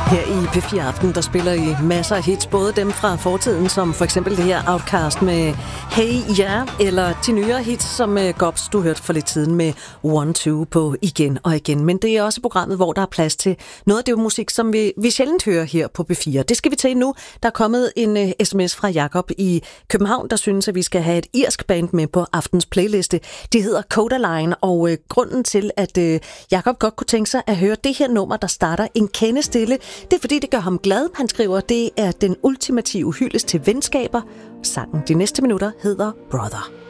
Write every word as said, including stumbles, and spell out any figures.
Her i P fire Aften, der spiller I masser af hits, både dem fra fortiden, som for eksempel det her Outkast med Hey Ja, eller de nyere hits, som uh, Gobs, du hørte for lidt siden med One Two på Igen og Igen. Men det er også programmet, hvor der er plads til noget af det musik, som vi, vi sjældent hører her på P fire. Det skal vi til nu. Der er kommet en uh, sms fra Jakob i København, der synes, at vi skal have et irsk band med på aftens playliste. De hedder Codaline, og uh, grunden til, at uh, Jakob godt kunne tænke sig at høre det her nummer, der starter en kende stille, det er fordi, det gør ham glad. Han skriver, det er den ultimative hyldest til venskaber. Sangen de næste minutter hedder Brother.